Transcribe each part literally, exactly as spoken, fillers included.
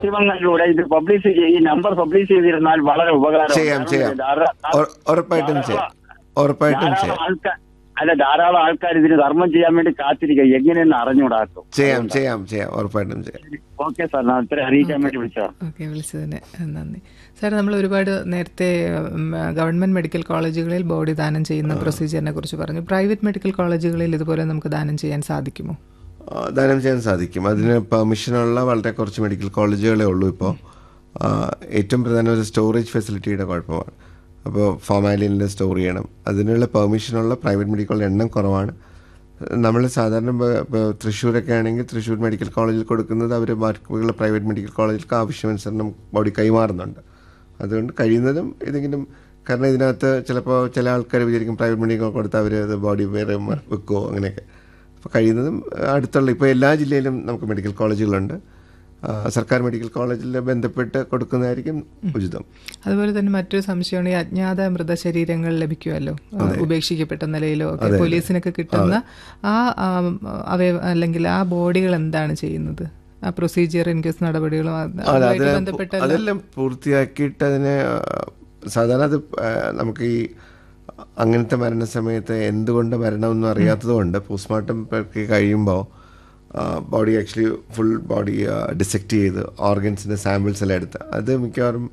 മാധ്യമങ്ങളിലൂടെ ഇത് പബ്ലിഷ് ഈ നമ്പർ പബ്ലിഷ് ചെയ്തിരുന്നാൽ വളരെ ഉപകാരം. ചെയ്യാം ചെയ്യാം ഉറ- ഉറപ്പായിട്ടും ചെയ്യാം ഉറപ്പായിട്ടും ചെയ്യാം ആൾക്കാർ അല്ല ധാരാളം ആൾക്കാർ ഇതിന് ധർമ്മം ചെയ്യാൻ വേണ്ടി കാത്തിരിക്കുക, എങ്ങനെയെന്ന് അറിഞ്ഞുകൂടാക്കും. ചെയ്യാം ചെയ്യാം ചെയ്യാം ഉറപ്പായിട്ടും ചെയ്യാം. ഓക്കെ സാർ, ഞാൻ ഇത്ര അറിയിക്കാൻ വേണ്ടി വിളിച്ചോ. ഓക്കെ, വിളിച്ചതിന് നന്ദി സാർ. നമ്മൾ ഒരുപാട് നേരത്തെ ഉം, ഗവൺമെന്റ് മെഡിക്കൽ കോളേജുകളിൽ ബോഡി ദാനം ചെയ്യുന്ന പ്രൊസീജിയറിനെ കുറിച്ച് പറഞ്ഞു. പ്രൈവറ്റ് മെഡിക്കൽ കോളേജുകളിൽ ഇതുപോലെ നമുക്ക് ദാനം ചെയ്യാൻ സാധിക്കുമോ? ആ, ദാനം ചെയ്യാൻ സാധിക്കും. അതിന് പെർമിഷനുള്ള വളരെ കുറച്ച് മെഡിക്കൽ കോളേജുകളേ ഉള്ളൂ ഇപ്പോൾ. ഏറ്റവും പ്രധാനം ഒരു സ്റ്റോറേജ് ഫെസിലിറ്റിയുടെ കുഴപ്പമാണ്. അപ്പോൾ ഫോർമാലിനിൽ സ്റ്റോർ ചെയ്യണം. അതിനുള്ള പെർമിഷനുള്ള പ്രൈവറ്റ് മെഡിക്കൽ എണ്ണം കുറവാണ്. നമ്മൾ സാധാരണ ഇപ്പോൾ തൃശ്ശൂരൊക്കെ ആണെങ്കിൽ തൃശ്ശൂർ മെഡിക്കൽ കോളേജിൽ കൊടുക്കുന്നത് അവർ ബാക്കിയുള്ള പ്രൈവറ്റ് മെഡിക്കൽ കോളേജിലേക്ക് ആവശ്യാനുസരണം ബോഡി കൈമാറുന്നുണ്ട്. അതുകൊണ്ട് കഴിയുന്നതും ഏതെങ്കിലും, കാരണം ഇതിനകത്ത് ചിലപ്പോൾ ചില ആൾക്കാർ വിചാരിക്കും പ്രൈവറ്റ് മെഡിക്കൽ കൊടുത്താൽ അവർ അത് ബോഡി വേറെ വെക്കുമോ അങ്ങനെയൊക്കെ. അപ്പോൾ കഴിയുന്നതും അടുത്തുള്ള, ഇപ്പോൾ എല്ലാ ജില്ലയിലും നമുക്ക് മെഡിക്കൽ കോളേജുകളുണ്ട്. സർക്കാർ മെഡിക്കൽ കോളേജിൽ ബന്ധപ്പെട്ട് കൊടുക്കുന്നതായിരിക്കും ഉചിതം. അതുപോലെ തന്നെ മറ്റൊരു സംശയമാണ്, ഈ അജ്ഞാത മൃതശരീരങ്ങൾ ലഭിക്കുമല്ലോ ഉപേക്ഷിക്കപ്പെട്ട നിലയിലോ ഒക്കെ പോലീസിനൊക്കെ കിട്ടുന്ന ആ അവയവ അല്ലെങ്കിൽ ആ ബോഡികൾ എന്താണ് ചെയ്യുന്നത്? ആ പ്രൊസീജിയർ ഇൻകേസ് നടപടികളും ബന്ധപ്പെട്ട അതെല്ലാം പൂർത്തിയാക്കിയിട്ട് അതിനെ സാധാരണ അത് നമുക്ക് ഈ അങ്ങനത്തെ മരണസമയത്ത് എന്തുകൊണ്ട് മരണമെന്നും അറിയാത്തതുകൊണ്ട് പോസ്റ്റ്മോർട്ടം പ്രക്രിയ കഴിയുമ്പോൾ body actually full body dissect ചെയ്ത് ഓർഗൻസിൻ്റെ സാമ്പിൾസ് എല്ലാം എടുത്ത് അത് മിക്കവാറും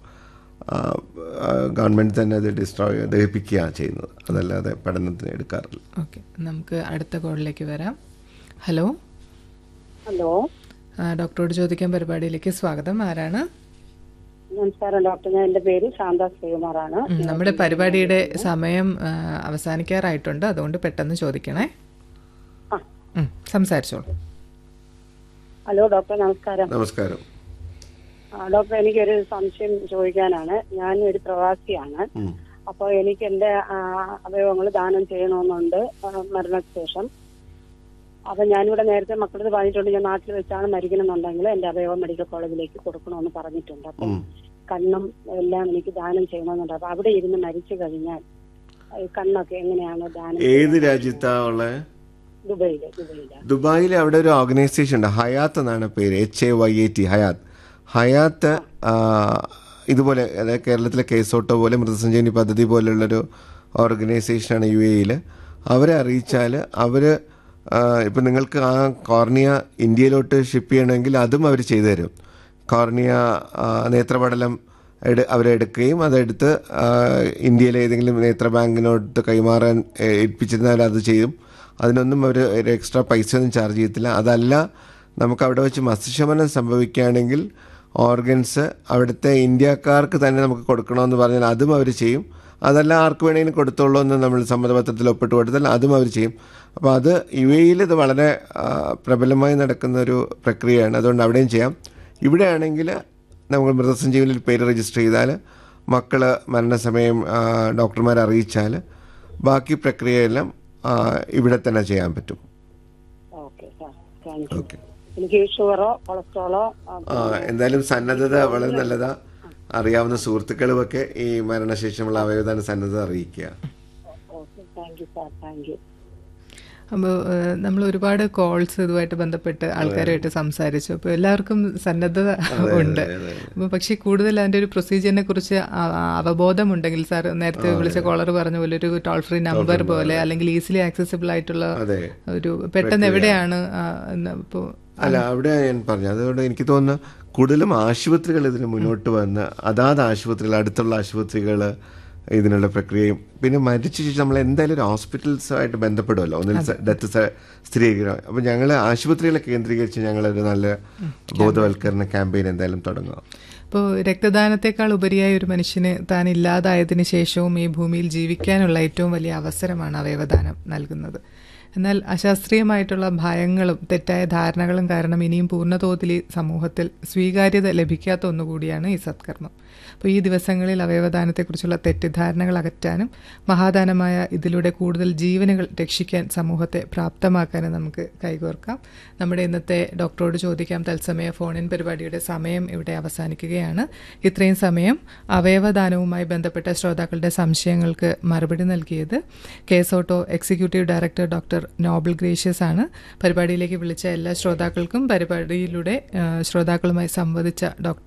ഗവൺമെൻറ് തന്നെ അത് ഡിസ്ട്രോയ് ദഹിപ്പിക്കുകയാണ് ചെയ്യുന്നത്, അതല്ലാതെ പഠനത്തിന് എടുക്കാറില്ല. ഓക്കെ, നമുക്ക് അടുത്ത കോളിലേക്ക് വരാം. ഹലോ ഹലോ ഡോക്ടറോട് ചോദിക്കാൻ പരിപാടിയിലേക്ക് സ്വാഗതം. ആരാണ്? നമസ്കാരം ഡോക്ടർ, ഞാൻ എൻ്റെ പേര് ശാന്ത ശ്രീകുമാറാണ്. നമ്മുടെ പരിപാടിയുടെ സമയം അവസാനിക്കാറായിട്ടുണ്ട്, അതുകൊണ്ട് പെട്ടെന്ന് ചോദിക്കണേ. സംസാരിച്ചോളൂ. ഹലോ ഡോക്ടർ, നമസ്കാരം. നമസ്കാരം ഡോക്ടർ, എനിക്കൊരു സംശയം ചോദിക്കാനാണ്. ഞാൻ ഒരു പ്രവാസിയാണ്. അപ്പോൾ എനിക്ക് എൻ്റെ അവയവങ്ങൾ ദാനം ചെയ്യണമെന്നുണ്ട് മരണശേഷം. അപ്പൊ ഞാനിവിടെ നേരത്തെ മക്കളത് പറഞ്ഞിട്ടുണ്ട്, ഞാൻ നാട്ടിൽ വെച്ചാണ് മരിക്കണമെന്നുണ്ടെങ്കിൽ എന്റെ അവയവം മെഡിക്കൽ കോളേജിലേക്ക് കൊടുക്കണമെന്ന് പറഞ്ഞിട്ടുണ്ട്. അപ്പം കണ്ണും എല്ലാം എനിക്ക് ദാനം ചെയ്യണമെന്നുണ്ട്. അപ്പൊ അവിടെ ഇരുന്ന് മരിച്ചു കഴിഞ്ഞാൽ കണ്ണൊക്കെ എങ്ങനെയാണ് ദാനം? ഏത് രാജ്യത്താ ഉള്ളത്? ദുബൈയില്. ദുബൈയില് ദുബായിൽ അവിടെ ഒരു ഓർഗനൈസേഷൻ ഉണ്ട്, ഹയാത്ത് എന്നാണ് പേര്, H A Y A T, Hayat. Hayat ഇതുപോലെ അതായത് കേരളത്തിലെ കേസോട്ടോ പോലെ മൃതസഞ്ജീവനി പദ്ധതി പോലുള്ളൊരു ഓർഗനൈസേഷനാണ് യു എയിൽ. അവരെ അറിയിച്ചാൽ അവർ ഇപ്പം നിങ്ങൾക്ക് ആ കോർണിയ ഇന്ത്യയിലോട്ട് ഷിപ്പ് ചെയ്യണമെങ്കിൽ അതും അവർ ചെയ്തു തരും. കോർണിയ നേത്രപടലം എടു അവരെടുക്കുകയും അതെടുത്ത് ഇന്ത്യയിലെ ഏതെങ്കിലും നേത്ര ബാങ്കിനോട്ട് കൈമാറാൻ ഏൽപ്പിച്ചിരുന്നാൽ അത് ചെയ്യും. അതിനൊന്നും അവർ ഒരു എക്സ്ട്രാ പൈസ ഒന്നും ചാർജ് ചെയ്യത്തില്ല. അതല്ല, നമുക്ക് അവിടെ വെച്ച് മസ്തിഷ്കമരണം സംഭവിക്കുകയാണെങ്കിൽ ഓർഗൻസ് അവിടുത്തെ ഇന്ത്യക്കാർക്ക് തന്നെ നമുക്ക് കൊടുക്കണമെന്ന് പറഞ്ഞാൽ അതും അവർ ചെയ്യും. അതല്ല ആർക്ക് വേണമെങ്കിലും കൊടുത്തോളൂ എന്ന് നമ്മൾ സമ്മതപത്രത്തിൽ ഒപ്പിട്ട് കൊടുത്താൽ അതും അവർ ചെയ്യും. അപ്പോൾ അത് യു എയിൽ ഇത് വളരെ പ്രബലമായി നടക്കുന്ന ഒരു പ്രക്രിയയാണ്. അതുകൊണ്ട് അവിടെയും ചെയ്യാം. ഇവിടെയാണെങ്കിൽ നമ്മൾ മൃതസഞ്ജീവനിൽ പേര് രജിസ്റ്റർ ചെയ്താൽ മക്കൾ മരണസമയം ഡോക്ടർമാരെ അറിയിച്ചാൽ ബാക്കി പ്രക്രിയയെല്ലാം ഇവിടെ തന്നെ ചെയ്യാൻ പറ്റും. ഓക്കെ, എന്തായാലും സന്നദ്ധത വളരെ നല്ലതാ. അറിയാവുന്ന സുഹൃത്തുക്കളുമൊക്കെ ഈ മരണശേഷമുള്ള അവയവദാന സന്നദ്ധത അറിയിക്കുക. അപ്പോൾ നമ്മൾ ഒരുപാട് കോൾസ് ഇതുമായിട്ട് ബന്ധപ്പെട്ട് ആൾക്കാരുമായിട്ട് സംസാരിച്ചു. അപ്പോൾ എല്ലാവർക്കും സന്നദ്ധത ഉണ്ട്. അപ്പോൾ പക്ഷേ കൂടുതൽ അതിൻ്റെ ഒരു പ്രൊസീജിയറിനെ കുറിച്ച് അവബോധമുണ്ടെങ്കിൽ, സാർ നേരത്തെ വിളിച്ച കോളർ പറഞ്ഞ പോലെ ഒരു ടോൾ ഫ്രീ നമ്പർ പോലെ അല്ലെങ്കിൽ ഈസിലി ആക്സസിബിൾ ആയിട്ടുള്ള ഒരു പെട്ടെന്ന് എവിടെയാണ് ഇപ്പോൾ അല്ല അവിടെ ഞാൻ പറഞ്ഞു. അതുകൊണ്ട് എനിക്ക് തോന്നുന്നു കൂടുതലും ആശുപത്രികൾ ഇതിന് മുന്നോട്ട് വന്ന് അതാത് ആശുപത്രികൾ, അടുത്തുള്ള ആശുപത്രികൾ ഇതിനുള്ള പ്രക്രിയയും പിന്നെ മരിച്ച ശേഷം നമ്മൾ എന്തായാലും ഒരു ഹോസ്പിറ്റൽസുമായിട്ട് ബന്ധപ്പെടുമല്ലോ ഒന്നിൽ ഡെത്ത് സ്ഥിരീകരിക്കണം. അപ്പോൾ ഞങ്ങൾ ആശുപത്രികളെ കേന്ദ്രീകരിച്ച് ഞങ്ങളൊരു നല്ല ബോധവൽക്കരണ ക്യാമ്പയിൻ എന്തായാലും തുടങ്ങുക. ഇപ്പോൾ രക്തദാനത്തെക്കാൾ ഉപരിയായി ഒരു മനുഷ്യന് താൻ ഇല്ലാതായതിനു ശേഷവും ഈ ഭൂമിയിൽ ജീവിക്കാനുള്ള ഏറ്റവും വലിയ അവസരമാണ് അവയവദാനം നൽകുന്നത്. എന്നാൽ അശാസ്ത്രീയമായിട്ടുള്ള ഭയങ്ങളും തെറ്റായ ധാരണകളും കാരണം ഇനിയും പൂർണ്ണതോതിൽ സമൂഹത്തിൽ സ്വീകാര്യത ലഭിക്കാത്ത ഒന്നുകൂടിയാണ് ഈ സത്കർമ്മം. അപ്പോൾ ഈ ദിവസങ്ങളിൽ അവയവദാനത്തെക്കുറിച്ചുള്ള തെറ്റിദ്ധാരണകൾ അകറ്റാനും മഹാദാനമായ ഇതിലൂടെ കൂടുതൽ ജീവനുകൾ രക്ഷിക്കാൻ സമൂഹത്തെ പ്രാപ്തമാക്കാനും നമുക്ക് കൈകോർക്കാം. നമ്മുടെ ഇന്നത്തെ ഡോക്ടറോട് ചോദിക്കാം തത്സമയ ഫോണിൻ പരിപാടിയുടെ സമയം ഇവിടെ അവസാനിക്കുകയാണ്. ഇത്രയും സമയം അവയവദാനവുമായി ബന്ധപ്പെട്ട ശ്രോതാക്കളുടെ സംശയങ്ങൾക്ക് മറുപടി നൽകിയത് കേസോട്ടോ executive director doctor Nobel gracious ആണ്. പരിപാടിയിലേക്ക് വിളിച്ച എല്ലാ ശ്രോതാക്കൾക്കും പരിപാടിയിലൂടെ ആ, ശ്രോതാക്കളുമായി സംവദിച്ച ഡോക്ടർ